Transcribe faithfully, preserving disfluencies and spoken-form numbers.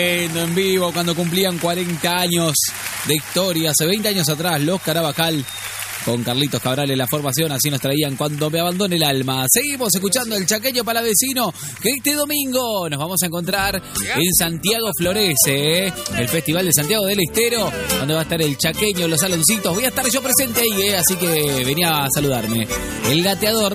En vivo, cuando cumplían cuarenta años de historia, hace veinte años atrás, los Carabajal, con Carlitos Cabral en la formación, así nos traían Cuando me abandone el alma. Seguimos escuchando el Chaqueño Palavecino, que este domingo nos vamos a encontrar en Santiago Florece, ¿eh? El Festival de Santiago del Estero, donde va a estar el Chaqueño, los saloncitos. Voy a estar yo presente ahí, ¿eh? Así que venía a saludarme. El Gateador.